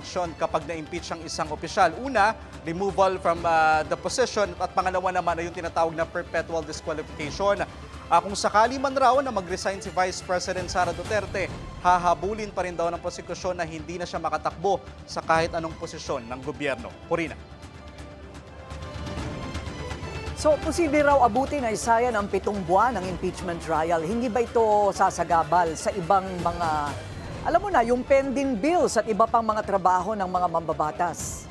sanksyon kapag na-impeach ang isang opisyal. Una, removal from the position at pangalawa naman ay yung tinatawag na perpetual disqualification. Kung sakali man raw na mag-resign si Vice President Sara Duterte, hahabulin pa rin daw ng prosekusyon na hindi na siya makatakbo sa kahit anong posisyon ng gobyerno. Corina. So, posible raw abutin ay saya ng 7 buwan ng impeachment trial. Hindi ba ito sasagabal sa ibang mga, alam mo na, yung pending bills at iba pang mga trabaho ng mga mambabatas?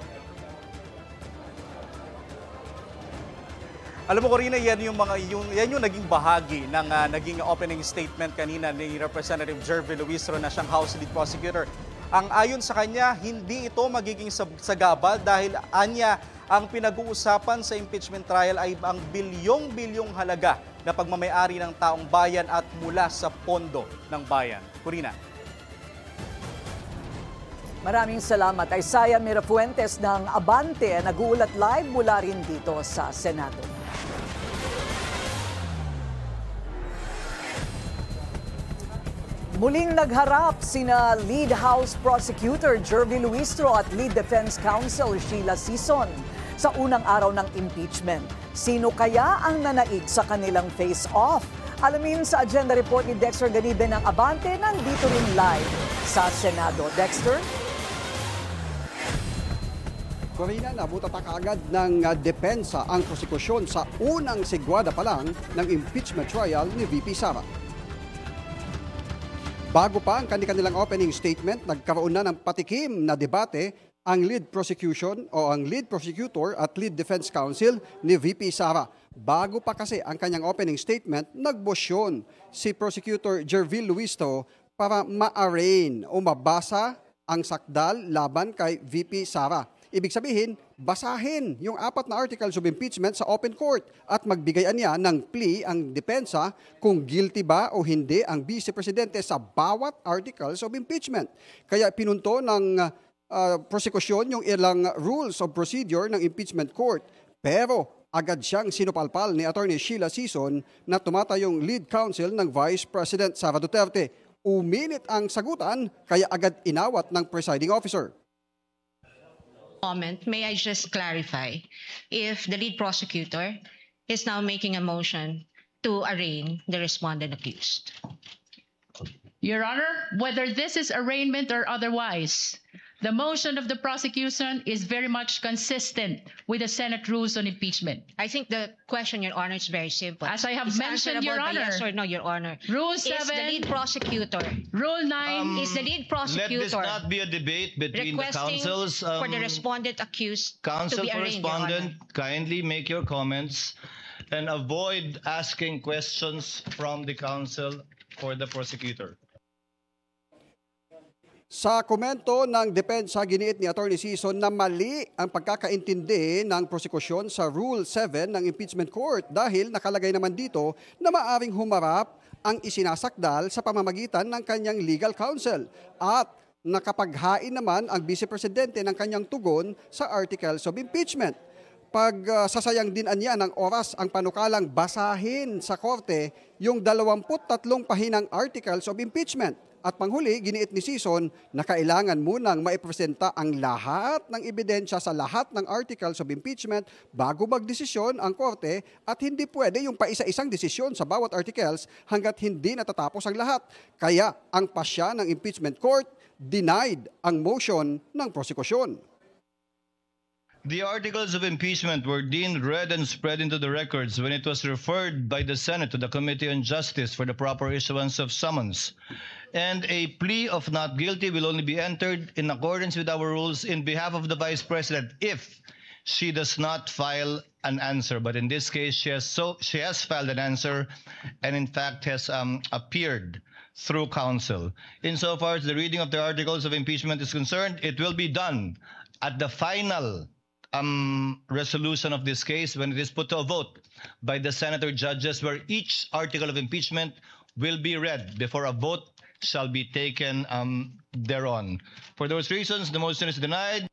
Alam mo, Corina, yan yung naging bahagi ng naging opening statement kanina ni Representative Jervy Luistro na siyang House Lead Prosecutor. Ang ayon sa kanya, hindi ito magiging sagabal dahil anya ang pinag-uusapan sa impeachment trial ay ang bilyong-bilyong halaga na pagmamayari ng taong bayan at mula sa pondo ng bayan. Corina. Maraming salamat. Isaiah Mirafuentes ng Abante, nag-uulat live mula rin dito sa Senado. Muling nagharap sina Lead House Prosecutor Jervy Luistro at Lead Defense Counsel Sheila Sison sa unang araw ng impeachment. Sino kaya ang nanaig sa kanilang face-off? Alamin sa agenda report ni Dexter Ganibe ng Abante, nandito rin live sa Senado. Dexter? Corina, nabutata kaagad ng depensa ang prosekusyon sa unang sigwada pa lang ng impeachment trial ni VP Sara. Bago pa ang kanilang opening statement, nagkaroon na ng patikim na debate ang lead prosecution o ang lead prosecutor at lead defense counsel ni VP Sara. Bago pa kasi ang kanyang opening statement, nagbosyon si Prosecutor Jervy Luistro para ma-arraign o mabasa ang sakdal laban kay VP Sara. Ibig sabihin, basahin yung 4 na articles of impeachment sa open court at magbigayan niya ng plea ang depensa kung guilty ba o hindi ang Vice Presidente sa bawat articles of impeachment. Kaya pinunto ng prosekusyon yung ilang rules of procedure ng impeachment court. Pero agad siyang sinupalpal ni Attorney Sheila Sison na tumatayong lead counsel ng Vice President Sara Duterte. Uminit ang sagutan kaya agad inawat ng presiding officer. May I just clarify if the lead prosecutor is now making a motion to arraign the respondent accused? Your Honor, whether this is arraignment or otherwise, the motion of the prosecution is very much consistent with the Senate rules on impeachment. I think the question, Your Honor, is very simple. As I have It's mentioned, answerable Your by Honor. yes or no, Your Honor. Rule Is the 7, lead prosecutor, Rule 9, is the lead Let this prosecutor not be a debate between the requesting councils. for the respondent accused to Counsel be for arraigned, Your Honor? respondent, kindly make your comments and avoid asking questions from the counsel for the prosecutor. Sa komento ng depensa, giniit ni Attorney Sison na mali ang pagkakaintindi ng prosekusyon sa Rule 7 ng Impeachment Court dahil nakalagay naman dito na maaring humarap ang isinasakdal sa pamamagitan ng kanyang legal counsel at nakapaghain naman ang Vice Presidente ng kanyang tugon sa Articles of Impeachment. Sasayang din anya ng oras ang panukalang basahin sa korte yung 23 pahinang Articles of Impeachment. At panghuli, giniit ni Sison na kailangan munang maipresenta ang lahat ng ebidensya sa lahat ng articles of impeachment bago magdesisyon ang korte at hindi pwede yung paisa-isang desisyon sa bawat articles hanggat hindi natatapos ang lahat. Kaya ang pasya ng impeachment court denied ang motion ng prosekusyon. The articles of impeachment were deemed read and spread into the records when it was referred by the Senate to the Committee on Justice for the proper issuance of summons. And a plea of not guilty will only be entered in accordance with our rules in behalf of the Vice President if she does not file an answer. But in this case, she has filed an answer and in fact has appeared through counsel. Insofar as the reading of the articles of impeachment is concerned, it will be done at the final resolution of this case when it is put to a vote by the senator judges, where each article of impeachment will be read before a vote shall be taken thereon. For those reasons, the motion is denied.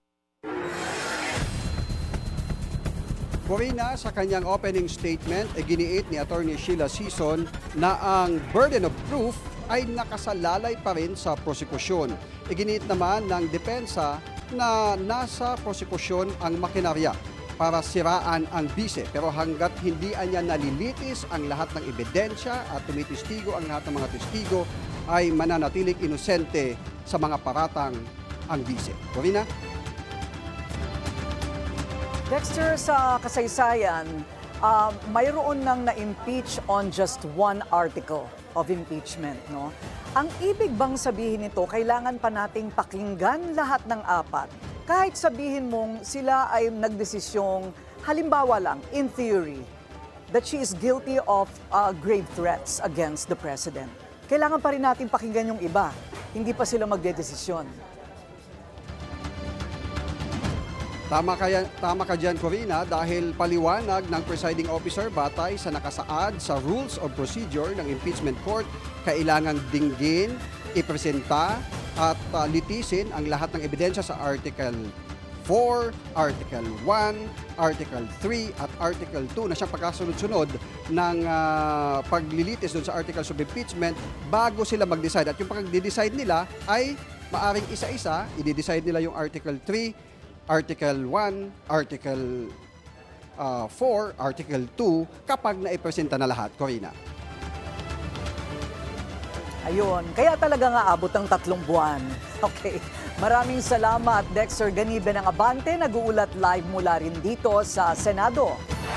Corina, sa kanyang opening statement, giniit ni Attorney Sheila Sison na ang burden of proof ay nakasalalay pa rin sa prosekusyon. Iginiit naman ng depensa na nasa prosekusyon ang makinarya para siraan ang bise. Pero hanggat hindi anya nalilitis ang lahat ng ebidensya at tumitistigo ang lahat ng mga testigo, ay mananatiling inosente sa mga paratang ang bise. Corina? Dexter, sa kasaysayan, mayroon nang na-impeach on just one article of impeachment, no? Ang ibig bang sabihin nito, kailangan pa nating pakinggan lahat ng apat? Kahit sabihin mong sila ay nagdesisyong, halimbawa lang, in theory, that she is guilty of grave threats against the president. Kailangan pa rin natin pakinggan yung iba. Hindi pa sila magdedesisyon. Tama ka dyan, Corina, dahil paliwanag ng presiding officer batay sa nakasaad sa Rules of Procedure ng Impeachment Court, kailangang dinggin, ipresenta at litisin ang lahat ng ebidensya sa Article 4, Article 1, Article 3 at Article 2 na siyang pagkasunod-sunod ng paglilitis doon sa Articles of Impeachment bago sila mag-decide. At yung pag-decide nila ay maaring isa-isa, i-decide nila yung Article 3, Article 1, Article 4, Article 2 kapag naipresenta na lahat, Corina. Ayun, kaya talaga nga abot ng 3 buwan. Okay, maraming salamat Dexter Ganibe ng Abante, nag-uulat live mula rin dito sa Senado.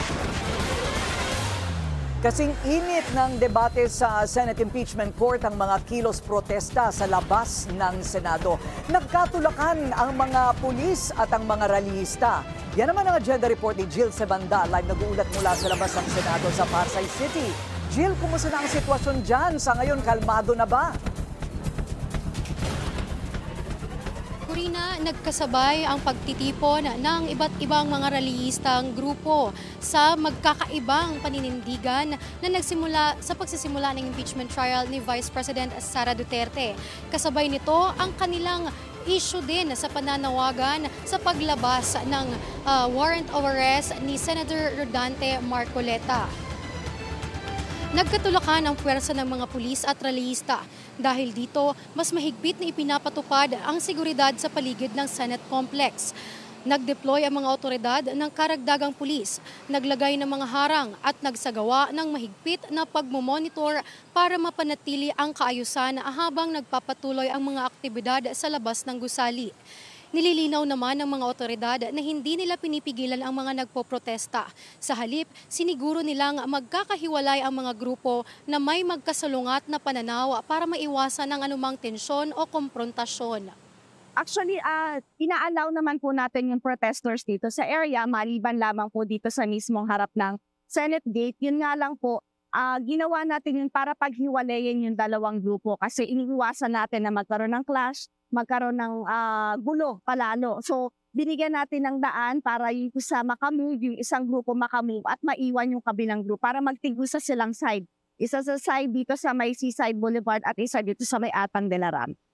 Kasing init ng debate sa Senate Impeachment Court ang mga kilos protesta sa labas ng Senado. Nagkatulakan ang mga pulis at ang mga rallyista. Yan naman ang agenda report ni Jill Sebanda, live nag-uulat mula sa labas ng Senado sa Pasay City. Jill, kumusta na ang sitwasyon dyan? Sa ngayon, kalmado na ba? Corina, nagkasabay ang pagtitipon ng iba't ibang mga rallyistang grupo sa magkakaibang paninindigan na nagsimula sa pagsisimula ng impeachment trial ni Vice President Sara Duterte. Kasabay nito ang kanilang issue din sa pananawagan sa paglabas ng warrant of arrest ni Senator Rodante Marcoleta. Nagkatulakan ang puwersa ng mga pulis at rallyista. Dahil dito, mas mahigpit na ipinapatupad ang seguridad sa paligid ng Senate Complex. Nag-deploy ang mga otoridad ng karagdagang pulis, naglagay ng mga harang at nagsagawa ng mahigpit na pagmomonitor para mapanatili ang kaayusan habang nagpapatuloy ang mga aktibidad sa labas ng gusali. Nililinaw naman ng mga otoridad na hindi nila pinipigilan ang mga nagpoprotesta. Sa halip, siniguro nilang magkakahiwalay ang mga grupo na may magkasalungat na pananaw para maiwasan ang anumang tensyon o komprontasyon. Actually, ina-allow naman po natin yung protesters dito sa area, maliban lamang po dito sa mismong harap ng Senate Gate. Yun nga lang po, ginawa natin yun para paghiwalayin yung dalawang grupo kasi iniiwasan natin na magkaroon ng clash, magkaroon ng gulo palalo. So, binigyan natin ng daan para yung isa makamove, yung isang grupo makamove at maiwan yung kabilang grupo para magtigo sa silang side. Isa sa side dito sa may Seaside Boulevard at isa dito sa may Atang de la Ram.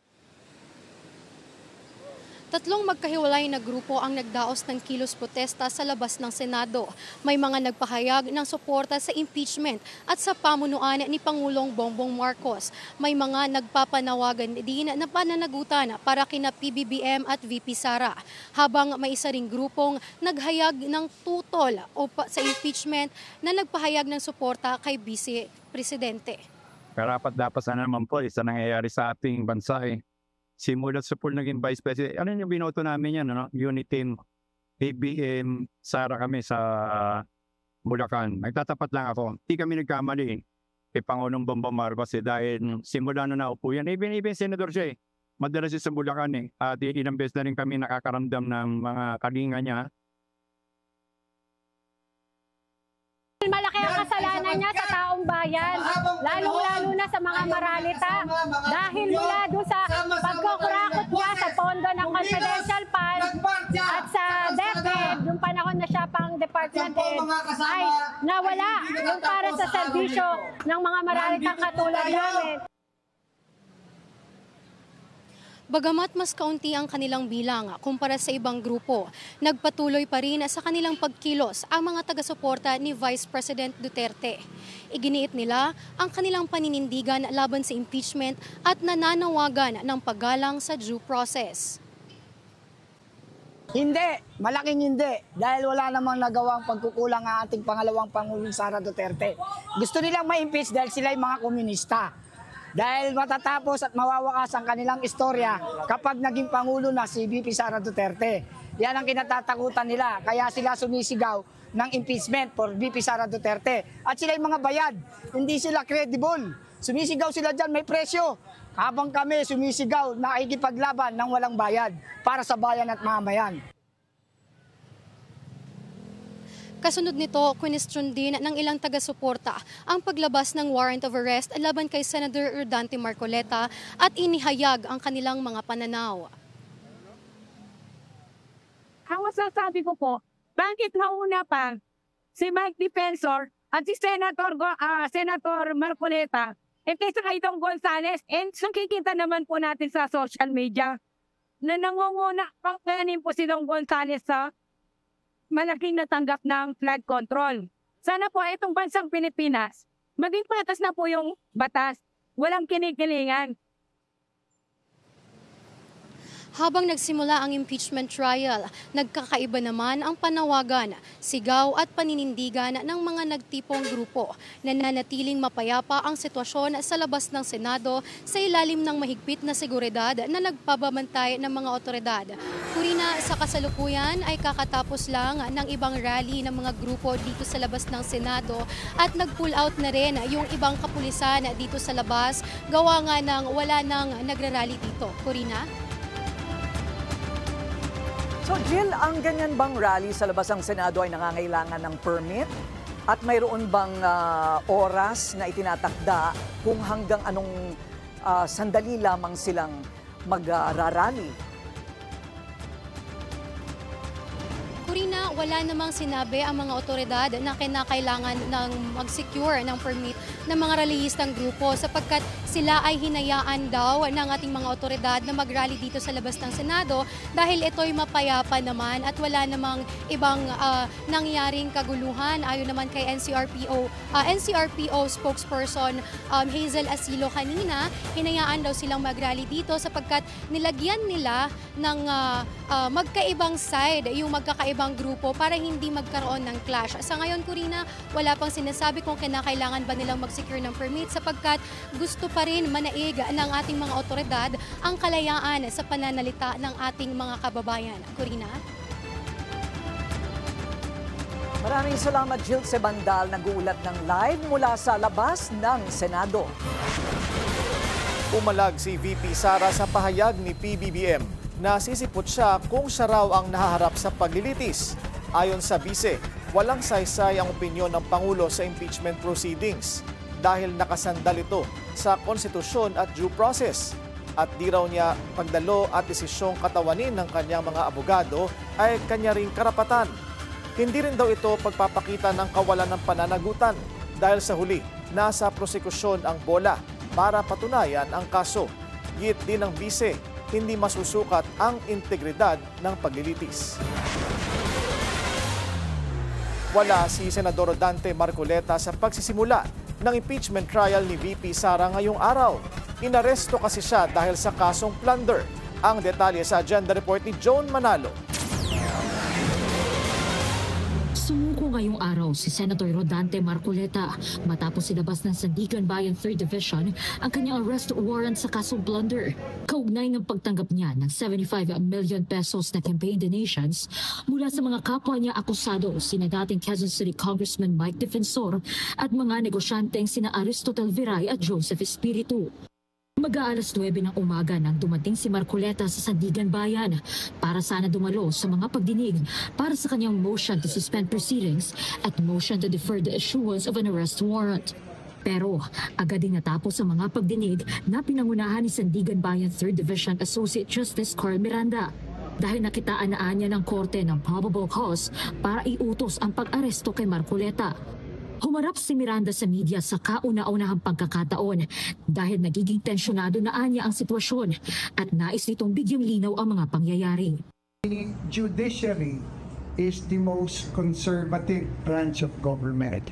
3 magkahiwalay na grupo ang nagdaos ng kilos protesta sa labas ng Senado. May mga nagpahayag ng suporta sa impeachment at sa pamunuan ni Pangulong Bongbong Marcos. May mga nagpapanawagan din na pananagutan para kina PBBM at VP Sara. Habang may isa ring grupong naghayag ng tutol sa impeachment na nagpahayag ng suporta kay Vice Presidente. Karapat dapat sana naman po isa nangyayari sa ating bansa Simula sa pool naging Vice President. Ano yung binoto namin yan? Unit team, PBM, Sara kami sa Bulacan. Nagtatapat lang ako. Hindi kami nagkamali kay Pangulong Bongbong Marcos dahil simula na naupo yan. Even senador siya Madalas siya sa Bulacan At ilang beses na rin kami nakakaramdam ng mga kalinga niya. Malaki ang kasalanan niya sa taong bayan, lalong-lalo na sa mga maralita. Dahil mula doon sa pagkukurakot niya sa pondo ng confidential fund at sa DepEd, yung panahon na siya pang department head, ay nawala yung para sa serbisyo ng mga maralitang katulad namin. Bagamat mas kaunti ang kanilang bilang kumpara sa ibang grupo, nagpatuloy pa rin sa kanilang pagkilos ang mga taga-suporta ni Vice President Duterte. Iginiit nila ang kanilang paninindigan laban sa impeachment at nananawagan ng paggalang sa due process. Hindi, malaking hindi. Dahil wala namang nagawang pagkukulang ang ating pangalawang Pangulong Sara Duterte. Gusto nilang ma-impeach dahil sila yung mga komunista. Dahil matatapos at mawawakas ang kanilang istorya kapag naging Pangulo na si VP Sara Duterte. Yan ang kinatatakutan nila. Kaya sila sumisigaw ng impeachment for VP Sara Duterte. At sila yung mga bayad. Hindi sila credible. Sumisigaw sila dyan, may presyo. Habang kami sumisigaw na ikipaglaban ng walang bayad para sa bayan at mamayan. Kasunod nito, kwinestyon din ng ilang taga-suporta ang paglabas ng warrant of arrest laban kay Senator Rodante Marcoleta at inihayag ang kanilang mga pananaw. Ang masasabi ko po, bakit nauna pa si Mike Defensor at si Senator Marcoleta kaysa kay Dong Gonzales? And nakikita naman po natin sa social media na nangunguna pang kanin po si Dong Gonzales sa malaking natanggap ng flood control. Sana po itong bansang Pilipinas, maging patas na po yung batas. Walang kinikilingan. Habang nagsimula ang impeachment trial, nagkakaiba naman ang panawagan, sigaw at paninindigan ng mga nagtipong grupo na nanatiling mapayapa ang sitwasyon sa labas ng Senado sa ilalim ng mahigpit na seguridad na nagpababantay ng mga otoridad. Kurina, sa kasalukuyan ay kakatapos lang ng ibang rally ng mga grupo dito sa labas ng Senado at nag-pull out na rin yung ibang kapulisan dito sa labas, gawa nga ng wala nang nagrarally dito. Kurina? So Jill, ang ganyan bang rally sa labas ng Senado ay nangangailangan ng permit? At mayroon bang oras na itinatakda kung hanggang anong sandali lamang silang mag-rally? Kurina, wala namang sinabi ang mga otoridad na kinakailangan ng mag-secure ng permit ng mga rallyistang grupo sapagkat sila ay hinayaan daw ng ating mga otoridad na mag-rally dito sa labas ng Senado dahil ito'y mapayapa naman at wala namang ibang nangyaring kaguluhan. Ayon naman kay NCRPO spokesperson Hazel Asilo kanina, hinayaan daw silang mag-rally dito sapagkat nilagyan nila ng magkaibang side yung magkakaibang grupo para hindi magkaroon ng clash. Sa ngayon, Kurina, wala pang sinasabi kung kinakailangan ba nilang mag-secure ng permit sapagkat gusto pa rin manaig ng ating mga otoridad ang kalayaan sa pananalita ng ating mga kababayan. Kurina? Maraming salamat, Jill Sebandal, nag-uulat ng live mula sa labas ng Senado. Umalag si VP Sara sa pahayag ni PBBM. Nasisipot siya kung siya raw ang nahaharap sa paglilitis. Ayon sa bise, walang saysay ang opinyon ng Pangulo sa impeachment proceedings dahil nakasandal ito sa konstitusyon at due process. At di raw niya pagdalo at desisyong katawanin ng kanyang mga abogado ay kanya ring karapatan. Hindi rin daw ito pagpapakita ng kawalan ng pananagutan dahil sa huli, nasa prosekusyon ang bola para patunayan ang kaso. Git din ng bise, hindi masusukat ang integridad ng paglilitis. Wala si Senador Rodante Marcoleta sa pagsisimula ng impeachment trial ni VP Sara ngayong araw. Inaresto kasi siya dahil sa kasong plunder. Ang detalye sa agenda report ni Joan Manalo. Sumuko ngayong araw si Senator Rodante Marcoleta matapos silabas ng Sandigan Bayan 3rd Division ang kanyang arrest warrant sa kasong plunder. Kaugnay ng pagtanggap niya ng 75 million pesos na campaign donations mula sa mga kapwa niya akusado sina dating Quezon City Congressman Mike Defensor at mga negosyanteng sina Aristotle Viray at Joseph Espiritu. Mag-aalas 9 ng umaga nang dumating si Marcoleta sa Sandigan Bayan para sana dumalo sa mga pagdinig para sa kanyang motion to suspend proceedings at motion to defer the issuance of an arrest warrant. Pero agad din natapos ang mga pagdinig na pinangunahan ni Sandigan Bayan 3rd Division Associate Justice Carl Miranda dahil nakitaan na niya ng korte ng probable cause para iutos ang pag-aresto kay Marcoleta. Humarap si Miranda sa media sa kauna-unahang pagkakataon dahil nagiging tensyonado na anya ang sitwasyon at nais nitong bigyang linaw ang mga pangyayari. The judiciary is the most conservative branch of government.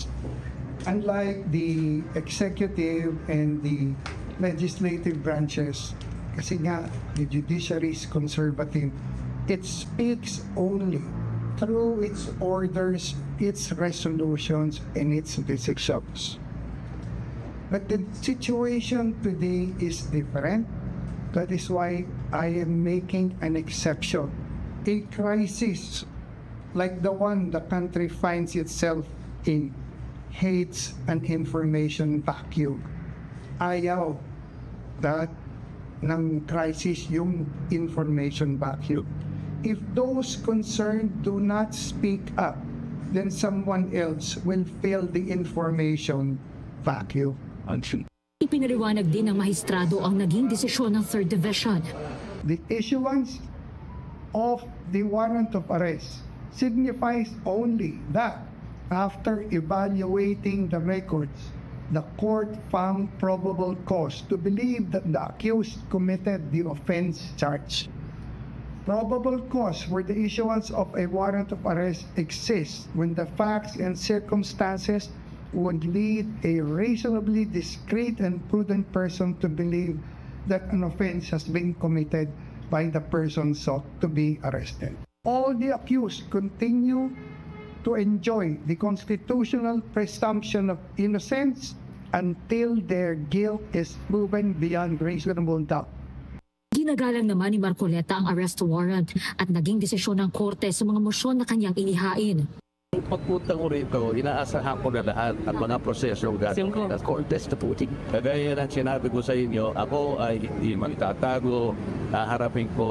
Unlike the executive and the legislative branches, kasi nga the judiciary is conservative, it speaks only through its orders, its resolutions, and its decisions. But the situation today is different. That is why I am making an exception. A crisis like the one the country finds itself in hates an information vacuum. Ayaw that ng crisis yung information vacuum. If those concerned do not speak up, then someone else will fill the information vacuum. Ipinaliwanag din ng mahistrado ang naging desisyon ng 3rd Division. The issuance of the warrant of arrest signifies only that after evaluating the records, the court found probable cause to believe that the accused committed the offense charged. Probable cause for the issuance of a warrant of arrest exists when the facts and circumstances would lead a reasonably discreet and prudent person to believe that an offense has been committed by the person sought to be arrested. All the accused continue to enjoy the constitutional presumption of innocence until their guilt is proven beyond reasonable doubt. Ginagalang naman ni Marcoleta ang arrest warrant at naging desisyon ng korte sa mga mosyon na kanyang inihain. Pagpunta ko rito, inaasahan ko na lahat at mga prosesong galing at Cortes na puting. Kagaya ng sinabi ko sa inyo, ako ay hindi magtatago, haharapin ko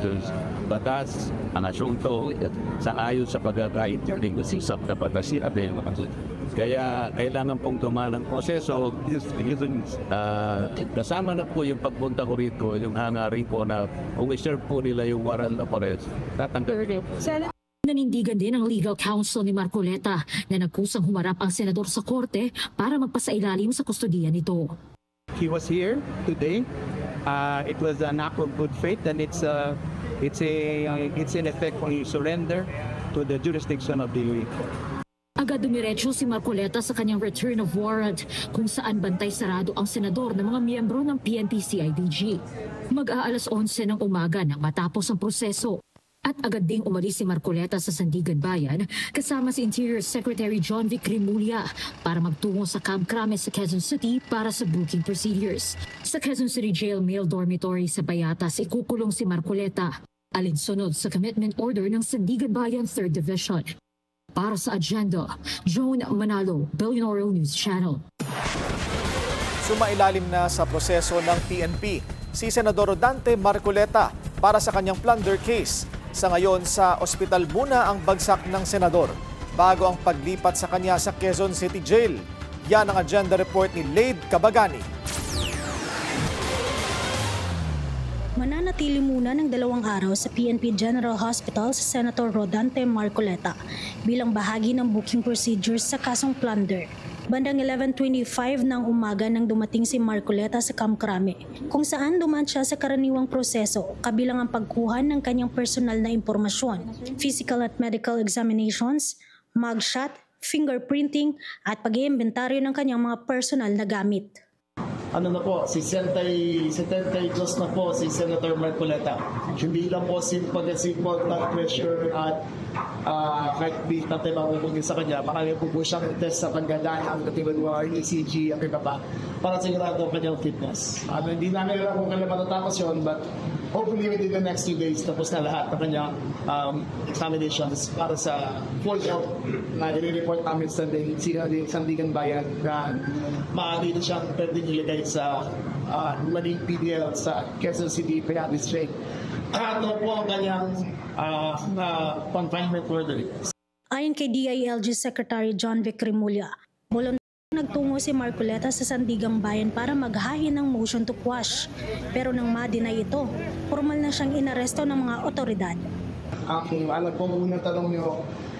batas, ang asunto, sa ayon sa pagkakainterning na sisap na patasiabi. Kaya kailangan pong dumaan ng proseso. Kasama na po yung pagpunta ko rito, yung hangarin ko na kung i-serve po nila yung warrant of arrest, tatanggalin. Nanindigan din ang legal counsel ni Marcoleta na nagkusang humarap ang senador sa korte para magpasailalim sa kustodiya nito. He was here today. It was an act of good faith and it's in effect a surrender to the jurisdiction of the Agad dumiretso si Marcoleta sa kanyang return of warrant kung saan bantay sarado ang senador ng mga miyembro ng PNP-CIDG. Mag-aalas 11 ng umaga nang matapos ang proseso. At agad ding umalis si Marcoleta sa Sandigan Bayan kasama si Interior Secretary John Vic Remulla para magtungo sa Camp Crame sa Quezon City para sa booking procedures. Sa Quezon City Jail Male Dormitory sa Bayatas ikukulong si Marcoleta alinsunod sa commitment order ng Sandigan Bayan 3rd Division. Para sa Agenda, Joan Manalo, Billionaire News Channel. Sumailalim na sa proseso ng PNP si Senador Rodante Marcoleta para sa kanyang plunder case. Sa ngayon, sa ospital muna ang bagsak ng senador bago ang paglipat sa kanya sa Quezon City Jail. Yan ang agenda report ni Laid Cabagani. Mananatili muna ng 2 araw sa PNP General Hospital si Senator Rodante Marcoleta bilang bahagi ng booking procedures sa kasong plunder. Bandang 11:25 ng umaga nang dumating si Marcoleta sa Camp Crame, kung saan dumaan siya sa karaniwang proseso kabilang ang pagkuha ng kanyang personal na impormasyon, physical at medical examinations, mugshot, fingerprinting at pag-iimbentaryo ng kanyang mga personal na gamit. Ano na po, si 72 na po si Senator Marcoleta. Hindi lang po simple blood pressure at heartbeat natin ang umugin sa kanya. Baka po po siyang test sa paggadaan, katibad ECG, at iba pa, para sigurado ang kanyang fitness. Hindi namin alam kung kailan matatapos yun, but hopefully within the next 2 days, tapos na lahat ng kanyang examinations para sa full health na nire-report namin sa Sandigan Bayan na maaari na siyang pwede nilagay sa maling PDL sa Quezon City Penal District. Ano po ang kanyang confinement order? Ayon kay DILG Secretary John Vic Remulla, nagtungo si Marcoleta sa Sandigang Bayan para maghain ng motion to quash. Pero nang ma-deny ito, formal na siyang inaresto ng mga otoridad. Alam po muna tanong niyo,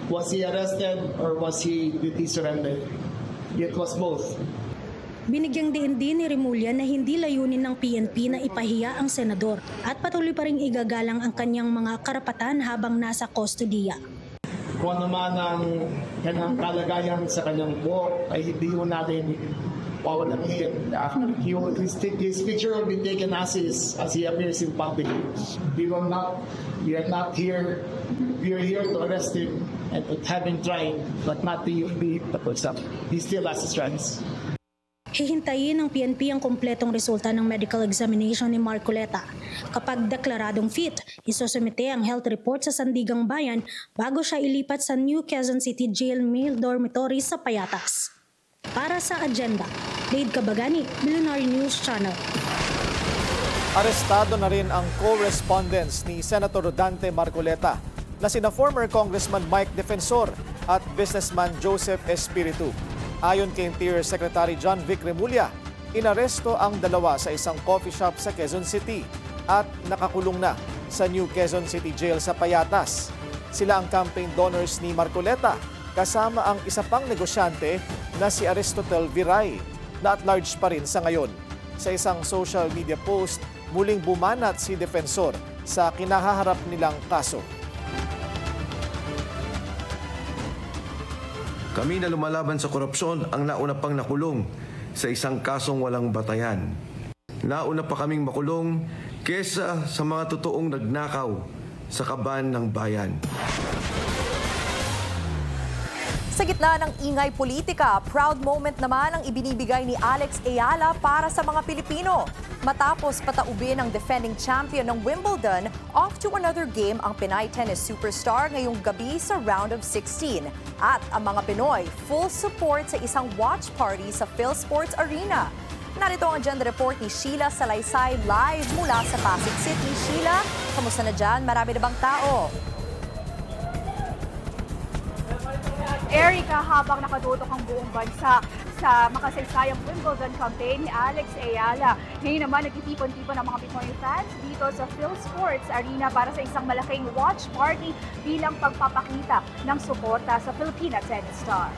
Was he arrested or was he surrendered? It was both. Binigyang diin din ni Remulla na hindi layunin ng PNP na ipahiya ang senador at patuloy pa ring igagalang ang kanyang mga karapatan habang nasa kustodiya. Kung ano man ang kanyang kalagayan sa kanyang buhok ay hindi mo natin pawalahin. His picture will be taken as he appears in public. We are not here. We are here to arrest him and having tried, but not to be put up. He still has his rights. Hihintayin ng PNP ang kumpletong resulta ng medical examination ni Marcoleta. Kapag deklaradong fit, isusumite ang health report sa Sandigang Bayan bago siya ilipat sa New Quezon City Jail Male Dormitory sa Payatas. Para sa agenda, Lade Cabagani, Billionaire News Channel. Arestado na rin ang co-respondents ni Senator Rodante Marcoleta na sina former Congressman Mike Defensor at businessman Joseph Espiritu. Ayon kay Interior Secretary John Vic Remulla, inaresto ang dalawa sa isang coffee shop sa Quezon City at nakakulong na sa New Quezon City Jail sa Payatas. Sila ang campaign donors ni Marcoleta kasama ang isa pang negosyante na si Aristotel Viray na at large pa rin sa ngayon. Sa isang social media post, muling bumanat si Defensor sa kinahaharap nilang kaso. Kami na lumalaban sa korupsyon ang nauna pang nakulong sa isang kasong walang batayan. Nauna pa kaming makulong kesa sa mga totoong nagnakaw sa kaban ng bayan. Sa gitna ng ingay politika, proud moment naman ang ibinibigay ni Alex Ayala para sa mga Pilipino. Matapos pataubin ang defending champion ng Wimbledon, off to another game ang Pinay tennis superstar ngayong gabi sa round of 16. At ang mga Pinoy, full support sa isang watch party sa PhilSports Arena. Narito ang agenda report ni Sheila Salaysay live mula sa Pasig City. Sheila, kamusta na dyan? Marami na bang tao? Erica, habang nakatutok ang buong bansa sa makasaysayang Wimbledon campaign ni Alex Ayala. Ngayon naman, nagtitipon-tipon ang mga Pinoy fans dito sa PhilSports Arena para sa isang malaking watch party bilang pagpapakita ng suporta sa Filipina tennis star.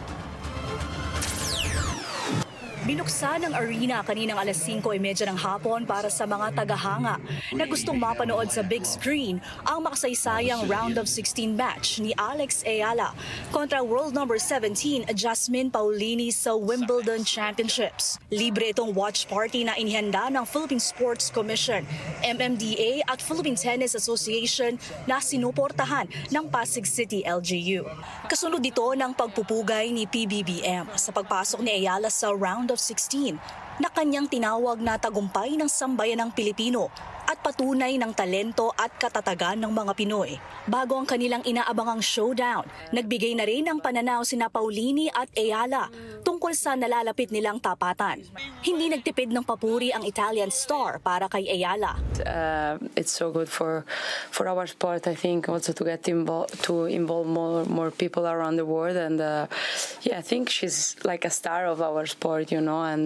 Binuksan ang arena kaninang alas 5:30 ng hapon para sa mga tagahanga na gustong mapanood sa big screen ang makasaysayang round of 16 match ni Alex Ayala kontra world number 17 Jasmine Paulini sa Wimbledon Championships. Libre itong watch party na inihanda ng Philippine Sports Commission, MMDA at Philippine Tennis Association na sinuportahan ng Pasig City LGU. Kasunod dito ng pagpupugay ni PBBM sa pagpasok ni Ayala sa round of 16 na kanyang tinawag na tagumpay ng sambayanang Pilipino at patunay ng talento at katatagan ng mga Pinoy. Bago ang kanilang inaabangang showdown, nagbigay na rin ng pananaw sina Paulini at Ayala tungkol sa nalalapit nilang tapatan. Hindi nagtipid ng papuri ang Italian star para kay Ayala. It's so good for our sport, I think, also to get involve more people around the world, and yeah, I think she's like a star of our sport, you know, and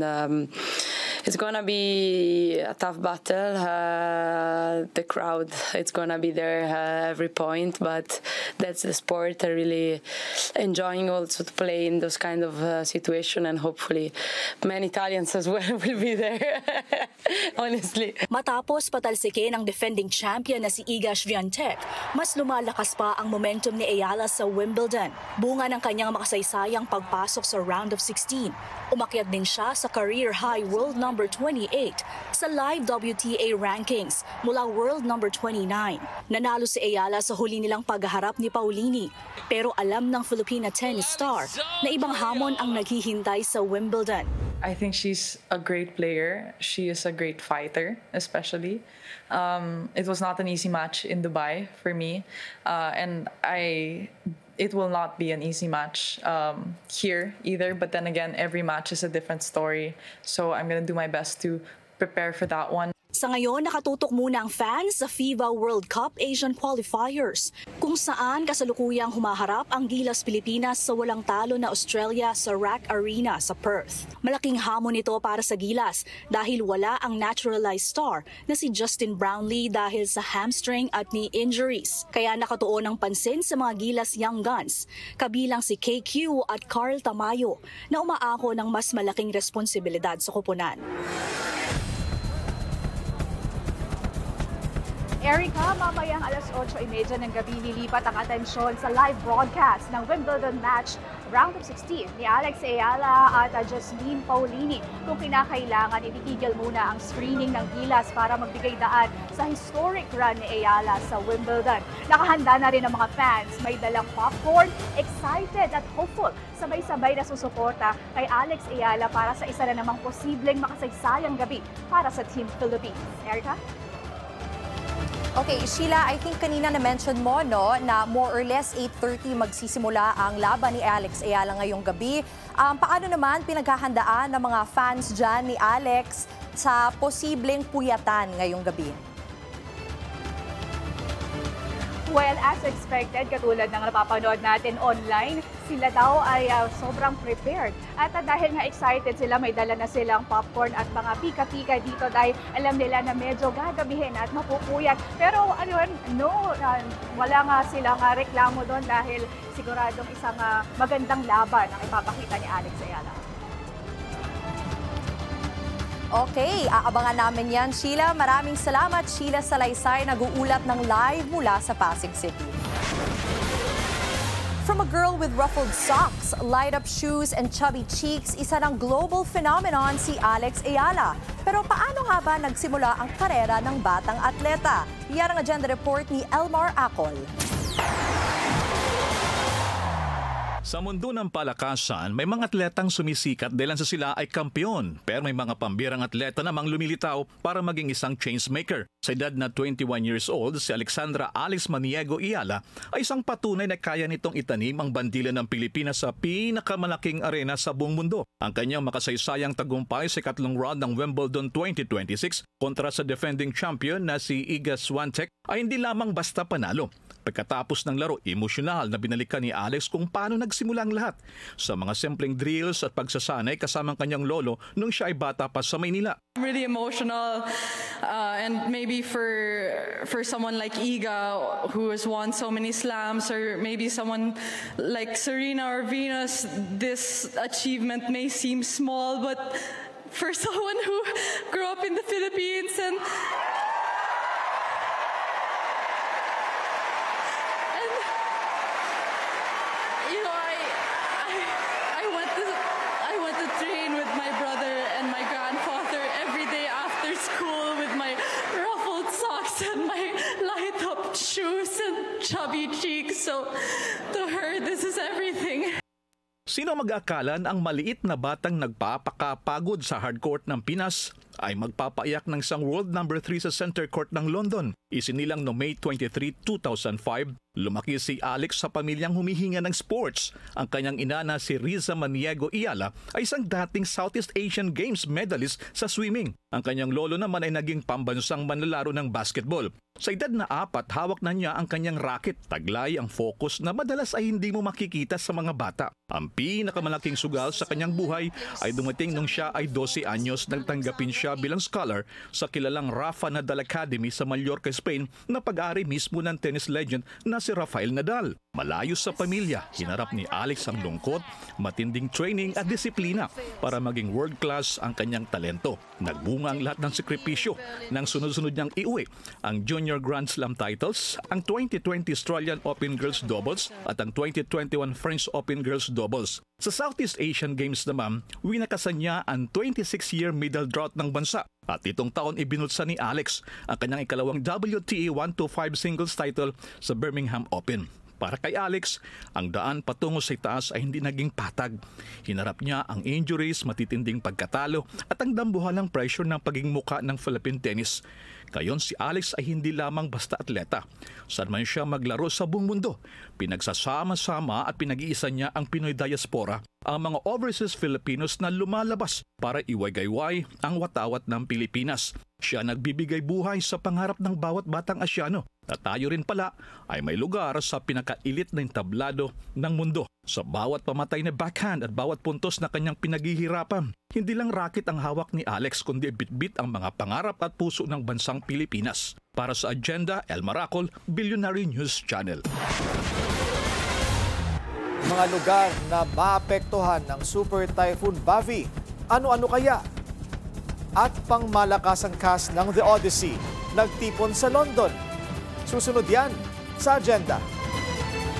it's gonna be a tough battle. The crowd, it's gonna be there every point, but that's the sport. I really enjoying also to play in those kind of situation, and hopefully many Italians as well will be there. Honestly. Matapos patalsikin ang defending champion na si Iga Swiatek, mas lumalakas pa ang momentum ni Ayala sa Wimbledon. Bunga ng kanyang makasaysayang pagpasok sa round of 16. Umakyat din siya sa career high world number 28 sa live WTA rankings mula world number 29. Nanalo si Ayala sa huli nilang paghaharap ni Paulini, pero alam ng Filipina tennis star na ibang hamon ang naghihintay sa Wimbledon. I think she's a great player. She is a great fighter, especially. It was not an easy match in Dubai for me, and it will not be an easy match here either. But then again, every match is a different story. So I'm going to do my best to prepare for that one. Sa ngayon, nakatutok muna ang fans sa FIBA World Cup Asian Qualifiers, kung saan kasalukuyang humaharap ang Gilas Pilipinas sa walang talo na Australia sa RAC Arena sa Perth. Malaking hamon ito para sa Gilas dahil wala ang naturalized star na si Justin Brownlee dahil sa hamstring at knee injuries. Kaya nakatuon ng pansin sa mga Gilas Young Guns, kabilang si KQ at Carl Tamayo na umaako ng mas malaking responsibilidad sa koponan. Erica, mamayang alas 8:30 ng gabi nilipat ang atensyon sa live broadcast ng Wimbledon match Round of 16 ni Alex Ayala at Jasmine Paulini. Kung kinakailangan, ititigil muna ang screening ng Gilas para magbigay daan sa historic run ni Ayala sa Wimbledon. Nakahanda na rin ang mga fans, may dalang popcorn, excited at hopeful. Sabay-sabay na susuporta kay Alex Ayala para sa isa na namang posibleng makasaysayang gabi para sa Team Philippines. Erica? Okay, Sheila, I think kanina na-mention mo no, na more or less 8:30 magsisimula ang laban ni Alex Ayala ngayong gabi. Paano naman pinaghahandaan ng mga fans dyan ni Alex sa posibleng puyatan ngayong gabi? Well, as expected, katulad ng napapanood natin online, sila daw ay sobrang prepared. At dahil nga excited sila, may dala na silang popcorn at mga pika-pika dito dahil alam nila na medyo gagabihin at mapupuyat. Pero wala nga silang reklamo doon dahil siguradong isang magandang laban ang ipapakita ni Alex Ayala. Okay, aabangan namin yan, Sheila. Maraming salamat, Sheila Salaysay, nag-uulat ng live mula sa Pasig City. From a girl with ruffled socks, light-up shoes, and chubby cheeks, isa ng global phenomenon si Alex Ayala. Pero paano nga ba nagsimula ang karera ng batang atleta? Yan ang agenda report ni Elmar Acol. Sa mundo ng palakasan, may mga atletang sumisikat dahil sa sila ay kampiyon. Pero may mga pambirang atleta namang lumilitaw para maging isang changemaker. Sa edad na 21 years old, si Alexandra Alice Maniego Ayala ay isang patunay na kaya nitong itanim ang bandila ng Pilipinas sa pinakamalaking arena sa buong mundo. Ang kanyang makasaysayang tagumpay sa ikatlong round ng Wimbledon 2026 kontra sa defending champion na si Iga Swiatek ay hindi lamang basta panalo. Pagkatapos ng laro, emosyonal na binalikan ni Alex kung paano nagsimula ang lahat. Sa mga simpleng drills at pagsasanay kasama ang kanyang lolo nung siya ay bata pa sa Maynila. I'm really emotional and maybe for someone like Iga who has won so many slams, or maybe someone like Serena or Venus, this achievement may seem small, but for someone who grew up in the Philippines and you know, I went to train with my brother and my grandfather every day after school with my ruffled socks and my light-up shoes and chubby cheeks. So to her, this is everything. Sino mag-akalan ang maliit na batang nagpapakapagod sa hardcourt ng Pinas ay magpapaiyak ng isang world number 3 sa center court ng London. Isinilang no May 23, 2005, lumaki si Alex sa pamilyang humihinga ng sports. Ang kanyang ina na si Riza Maniego Ayala ay isang dating Southeast Asian Games medalist sa swimming. Ang kanyang lolo naman ay naging pambansang manlalaro ng basketball. Sa edad na 4, hawak na niya ang kanyang racket. Taglay ang focus na madalas ay hindi mo makikita sa mga bata. Ang pinakamalaking sugal sa kanyang buhay ay dumating nung siya ay 12 anyos nang tanggapin siya bilang scholar sa kilalang Rafa Nadal Academy sa Mallorca, Spain na pag-ari mismo ng tennis legend na si Rafael Nadal. Malayo sa pamilya, hinarap ni Alex ang lungkot, matinding training at disiplina para maging world-class ang kanyang talento. Nagbunga ang lahat ng sakripisyo nang sunod-sunod niyang iuwi ang Junior Grand Slam titles, ang 2020 Australian Open Girls Doubles at ang 2021 French Open Girls Doubles. Sa Southeast Asian Games naman, winakasan niya ang 26-year medal drought ng bansa. At itong taon ibinulsa ni Alex ang kanyang ikalawang WTA 125 singles title sa Birmingham Open. Para kay Alex, ang daan patungo sa itaas ay hindi naging patag. Hinarap niya ang injuries, matitinding pagkatalo at ang dambuhan ng pressure ng pagiging muka ng Philippine tennis. Kayon si Alex ay hindi lamang basta atleta. Saan man siya maglaro sa buong mundo, pinagsasama-sama at pinag-iisa niya ang Pinoy diaspora, ang mga overseas Filipinos na lumalabas para iwagayway ang watawat ng Pilipinas. Siya nagbibigay buhay sa pangarap ng bawat batang Asyano. At tayo rin pala ay may lugar sa pinakailit na entablado ng mundo. Sa bawat pamatay na backhand at bawat puntos na kanyang pinaghihirapan, hindi lang racket ang hawak ni Alex kundi bitbit ang mga pangarap at puso ng bansang Pilipinas. Para sa Agenda, El Maracol, Billionaire News Channel. Mga lugar na maapektuhan ng Super Typhoon Bavi, ano-ano kaya? At pangmalakasang cast ng The Odyssey, nagtipon sa London. Susunod yan sa Agenda.